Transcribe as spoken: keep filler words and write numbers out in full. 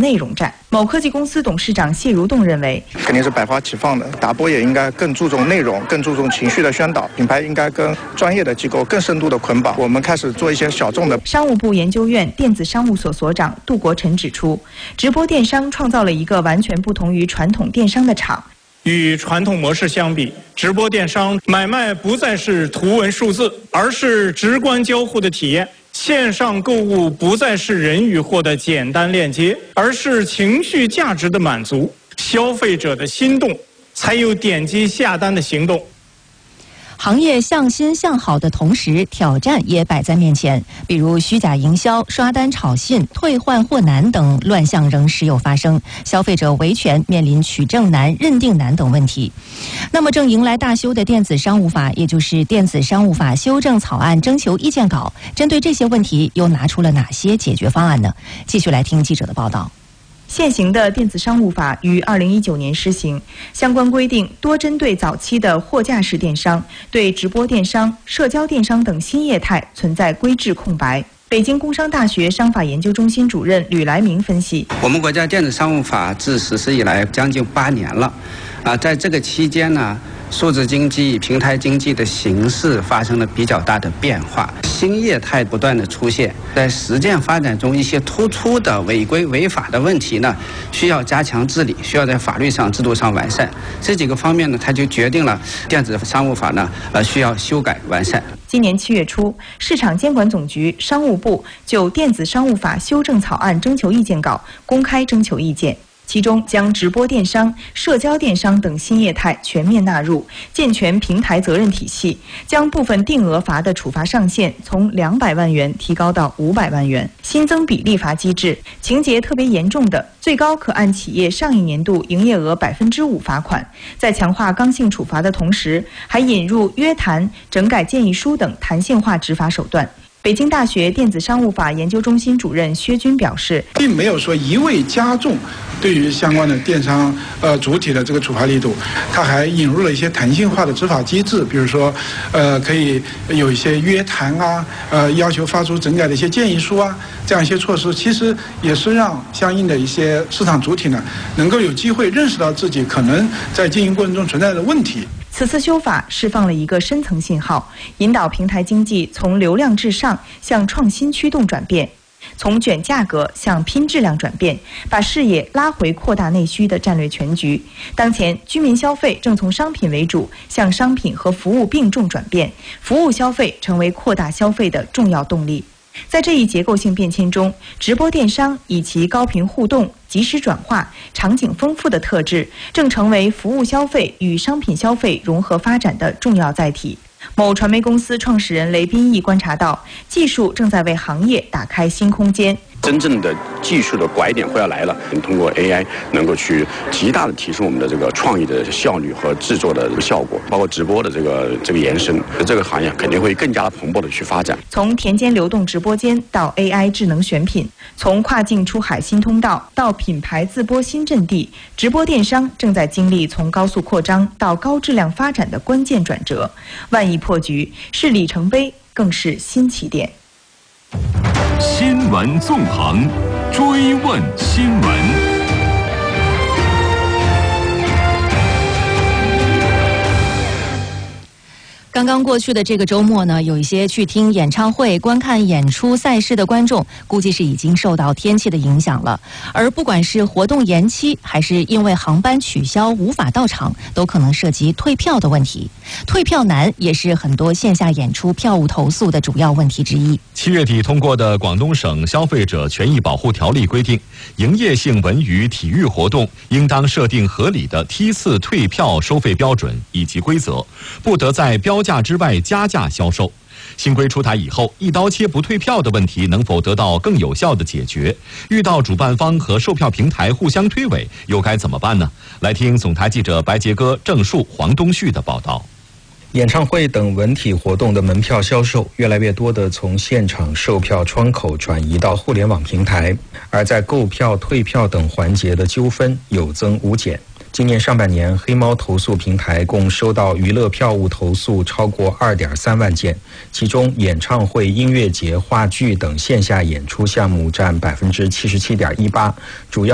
内容战。某科技公司董事长谢如栋认为， 肯定是百花齐放的，打播也应该更注重内容，更注重情绪的宣导，品牌应该跟专业的机构更深度的捆绑。我们开始做一些小众的。 商务部研究院电子商务所所长杜国成指出，直播电商创造了一个完全不同于传统电商的场。 与传统模式相比，直播电商买卖不再是图文数字，而是直观交互的体验。线上购物不再是人与货的简单链接，而是情绪价值的满足。消费者的心动，才有点击下单的行动。 行业向新向好的同时，挑战也摆在面前，比如虚假营销、刷单炒信、退换货难等乱象仍时有发生，消费者维权面临取证难、认定难等问题。那么，正迎来大修的电子商务法，也就是电子商务法修正草案征求意见稿，针对这些问题又拿出了哪些解决方案呢？继续来听记者的报道。 现行的电子商务法于二零一九年施行，相关规定多针对早期的货架式电商，对直播电商、社交电商等新业态存在规制空白。北京工商大学商法研究中心主任吕来明分析， 我们国家电子商务法自实施以来将近八年了，啊，在这个期间呢，数字经济、平台经济的形势发生了比较大的变化，新业态不断的出现，在实践发展中一些突出的违规违法的问题呢，需要加强治理，需要在法律上、制度上完善。这几个方面呢，它就决定了电子商务法呢，呃，需要修改完善。 今年七月初，市场监管总局、商务部就电子商务法修正草案征求意见稿公开征求意见。其中将直播电商、社交电商等新业态全面纳入，健全平台责任体系，将部分定额罚的处罚上限从两百万元提高到五百万元，新增比例罚机制，情节特别严重的，最高可按企业上一年度营业额百分之五罚款。在强化刚性处罚的同时，还引入约谈、整改建议书等弹性化执法手段。北京大学电子商务法研究中心主任薛军表示， 并没有说一味加重对于相关的电商呃主体的这个处罚力度，它还引入了一些弹性化的执法机制，比如说呃可以有一些约谈啊，呃要求发出整改的一些建议书啊，这样一些措施，其实也是让相应的一些市场主体呢能够有机会认识到自己可能在经营过程中存在的问题。 此次修法释放了一个深层信号，引导平台经济从流量至上向创新驱动转变，从卷价格向拼质量转变，把视野拉回扩大内需的战略全局。当前居民消费正从商品为主向商品和服务并重转变，服务消费成为扩大消费的重要动力。在这一结构性变迁中，直播电商以其高频互动、即时转化、场景丰富的特质，正成为服务消费与商品消费融合发展的重要载体。某传媒公司创始人雷斌义观察到，技术正在为行业打开新空间。 真正的技术的拐点会要来了，通过 A I 能够去极大的提升我们的这个创意的效率和制作的效果，包括直播的这个这个延伸，这个行业肯定会更加蓬勃的去发展。 从田间流动直播间到 A I 智能选品，从跨境出海新通道到品牌自播新阵地，直播电商正在经历从高速扩张到高质量发展的关键转折。万亿破局是里程碑，更是新起点。 新闻纵横，追问新闻。 刚刚过去的这个周末呢，有一些去听演唱会、观看演出赛事的观众，估计是已经受到天气的影响了。而不管是活动延期，还是因为航班取消无法到场，都可能涉及退票的问题。退票难也是很多线下演出票务投诉的主要问题之一。 七月底通过的广东省消费者权益保护条例规定，营业性文娱体育活动应当设定合理的梯次退票收费标准以及规则，不得在标价之外加价销售。新规出台以后，一刀切不退票的问题能否得到更有效的解决？遇到主办方和售票平台互相推诿，又该怎么办呢？来听总台记者白杰哥、郑树、黄东旭的报道。 演唱会等文体活动的门票销售，越来越多地从现场售票窗口转移到互联网平台，而在购票、退票等环节的纠纷有增无减。今年上半年，黑猫投诉平台共收到娱乐票务投诉超过 二点三万件，其中演唱会、音乐节、话剧等线下演出项目占 百分之七十七点一八，主要